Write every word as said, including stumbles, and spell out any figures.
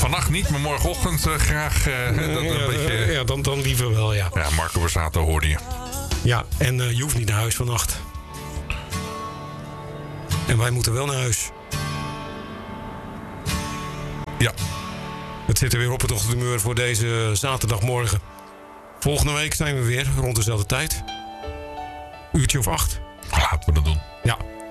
vannacht niet, maar morgenochtend uh, graag. Uh, dat ja, een beetje, ja dan, dan liever wel, ja. Ja, Marco Borsato hoorde je. Ja, en uh, je hoeft niet naar huis vannacht. En wij moeten wel naar huis. Ja. Het zit er weer op het ochtendhumeur voor deze zaterdagmorgen. Volgende week zijn we weer rond dezelfde tijd. Uurtje of acht. Laten we dat doen. Ja,